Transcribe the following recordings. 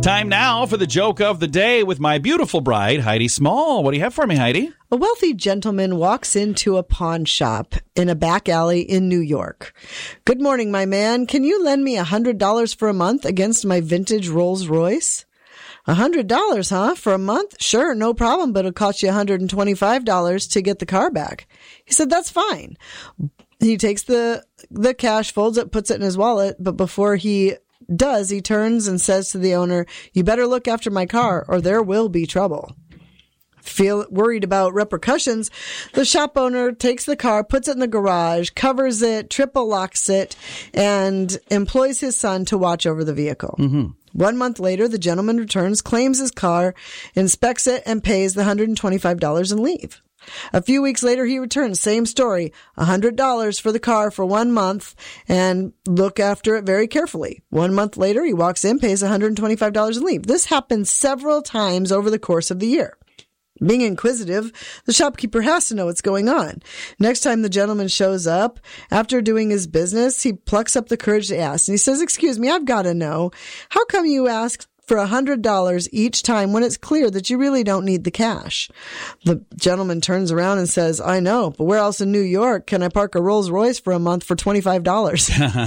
Time now for the joke of the day with my beautiful bride, Heidi Small. What do you have for me, Heidi? A wealthy gentleman walks into a pawn shop in a back alley in New York. "Good morning, my man. Can you lend me $100 for a month against my vintage Rolls Royce?" $100, huh? For a month? Sure, no problem, but it'll cost you $125 to get the car back. He said, "That's fine." He takes the cash, folds it, puts it in his wallet, but before he does, he turns and says to the owner, "You better look after my car or there will be trouble." Feel worried about repercussions, the shop owner takes the car, puts it in the garage, covers it, triple locks it, and employs his son to watch over the vehicle. 1 month later, the gentleman returns, claims his car, inspects it, and pays the $125 and leave. A few weeks later, he returns. Same story. $100 for the car for 1 month and look after it very carefully. 1 month later, he walks in, pays $125 and leave. This happens several times over the course of the year. Being inquisitive, the shopkeeper has to know what's going on. Next time the gentleman shows up, after doing his business, he plucks up the courage to ask. And he says, "Excuse me, I've got to know. How come you ask for $100 each time when it's clear that you really don't need the cash?" The gentleman turns around and says, "I know, but where else in New York can I park a Rolls Royce for a month for $25?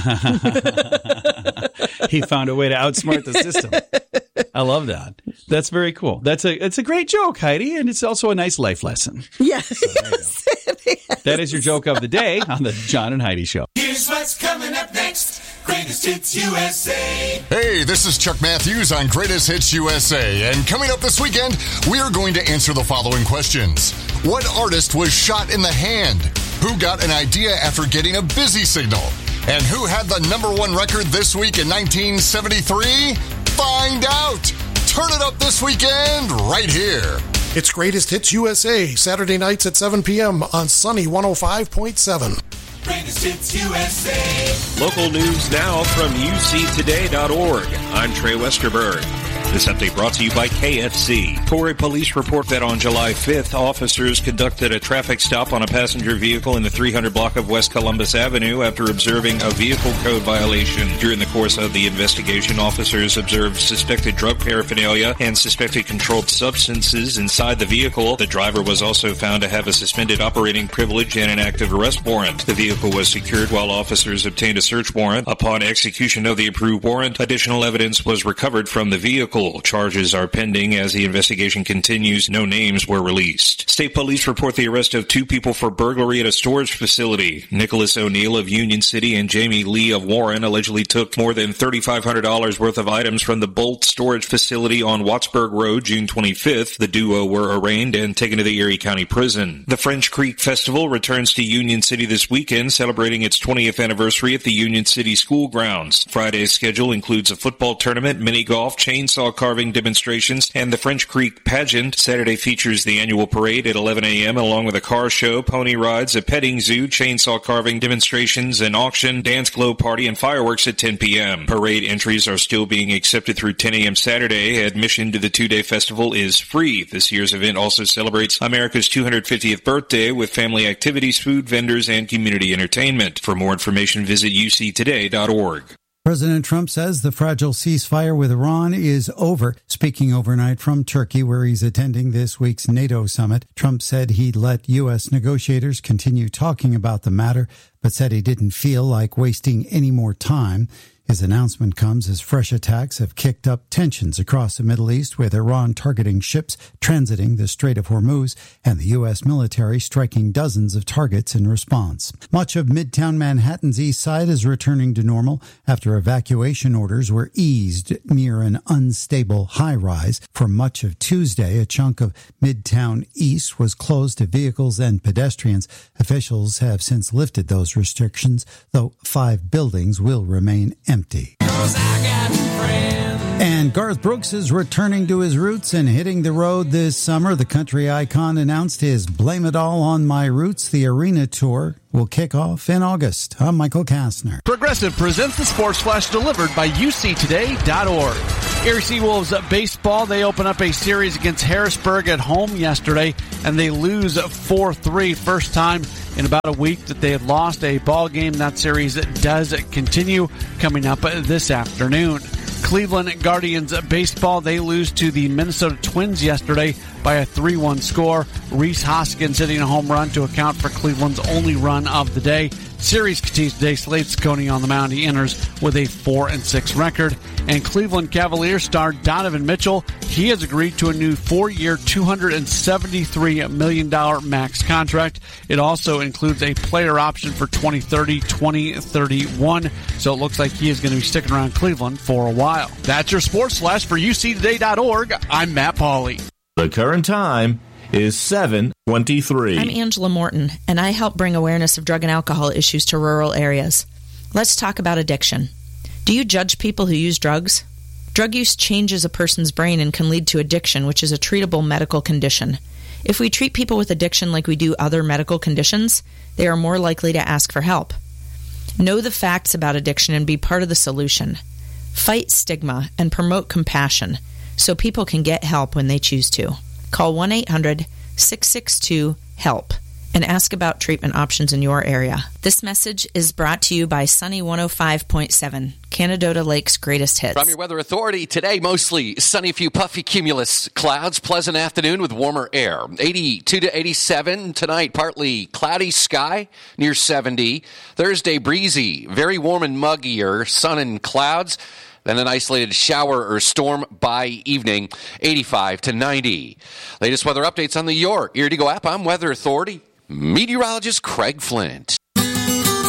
He found a way to outsmart the system. I love that. That's very cool. It's a great joke, Heidi, and it's also a nice life lesson. Yes. Yes. That is your joke of the day on the John and Heidi Show. Here's what's coming up next. Greatest Hits USA. Hey, this is Chuck Matthews on Greatest Hits USA. And coming up this weekend, we are going to answer the following questions. What artist was shot in the hand? Who got an idea after getting a busy signal? And who had the #1 record this week in 1973? Find out. Turn it up this weekend right here. It's Greatest Hits USA, Saturday nights at 7 p.m. on Sunny 105.7. Greatest Hits USA. Local news now from uctoday.org. I'm Trey Westerberg. This update brought to you by KFC. Torrey police report that on July 5th, officers conducted a traffic stop on a passenger vehicle in the 300 block of West Columbus Avenue after observing a vehicle code violation. During the course of the investigation, officers observed suspected drug paraphernalia and suspected controlled substances inside the vehicle. The driver was also found to have a suspended operating privilege and an active arrest warrant. The vehicle was secured while officers obtained a search warrant. Upon execution of the approved warrant, additional evidence was recovered from the vehicle. Charges are pending as the investigation continues. No names were released. State police report the arrest of 2 people for burglary at a storage facility. Nicholas O'Neill of Union City and Jamie Lee of Warren allegedly took more than $3,500 worth of items from the Bolt storage facility on Wattsburg Road June 25th. The duo were arraigned and taken to the Erie County Prison. The French Creek Festival returns to Union City this weekend, celebrating its 20th anniversary at the Union City School grounds. Friday's schedule includes a football tournament, mini golf, chainsaw carving demonstrations, and the French Creek pageant. Saturday features the annual parade at 11 a.m. along with a car show, pony rides, a petting zoo, chainsaw carving demonstrations, an auction, dance glow party, and fireworks at 10 p.m. Parade entries are still being accepted through 10 a.m. Saturday. Admission to the 2-day festival is free. This year's event also celebrates America's 250th birthday with family activities, food vendors, and community entertainment. For more information, visit uctoday.org. President Trump says the fragile ceasefire with Iran is over. Speaking overnight from Turkey, where he's attending this week's NATO summit, Trump said he'd let U.S. negotiators continue talking about the matter, but said he didn't feel like wasting any more time. His announcement comes as fresh attacks have kicked up tensions across the Middle East, with Iran targeting ships transiting the Strait of Hormuz and the U.S. military striking dozens of targets in response. Much of Midtown Manhattan's east side is returning to normal after evacuation orders were eased near an unstable high-rise. For much of Tuesday, a chunk of Midtown East was closed to vehicles and pedestrians. Officials have since lifted those restrictions, though 5 buildings will remain empty. And Garth Brooks is returning to his roots and hitting the road this summer. The country icon announced his Blame It All on My Roots, the arena tour, will kick off in August. I'm Michael Kastner. Progressive presents the Sports Flash delivered by uctoday.org. Erie Seawolves baseball, they open up a series against Harrisburg at home yesterday, and they lose 4-3. First time in about a week that they had lost a ball game. That series does continue coming up this afternoon. Cleveland Guardians baseball, they lose to the Minnesota Twins yesterday by a 3-1 score. Rhys Hoskins hitting a home run to account for Cleveland's only run of the day. Series continues today. Slade Cecconi on the mound. He enters with a 4-6 record. And Cleveland Cavaliers star Donovan Mitchell, he has agreed to a new 4-year, $273 million max contract. It also includes a player option for 2030, 2031. So it looks like he is going to be sticking around Cleveland for a while. That's your Sports Flash for UCToday.org. I'm Matt Pauley. The current time is 7:23. I'm Angela Morton, and I help bring awareness of drug and alcohol issues to rural areas. Let's talk about addiction. Do you judge people who use drugs? Drug use changes a person's brain and can lead to addiction, which is a treatable medical condition. If we treat people with addiction like we do other medical conditions, they are more likely to ask for help. Know the facts about addiction and be part of the solution. Fight stigma and promote compassion so people can get help when they choose to. Call 1-800-662-HELP and ask about treatment options in your area. This message is brought to you by Sunny 105.7, Canadota Lake's greatest hits. From your Weather Authority, today mostly sunny, few puffy cumulus clouds, pleasant afternoon with warmer air. 82 to 87 tonight, partly cloudy sky near 70. Thursday breezy, very warm and muggier, sun and clouds. Then an isolated shower or storm by evening, 85 to 90. Latest weather updates on the Your Ear to Go app. I'm Weather Authority meteorologist Craig Flint.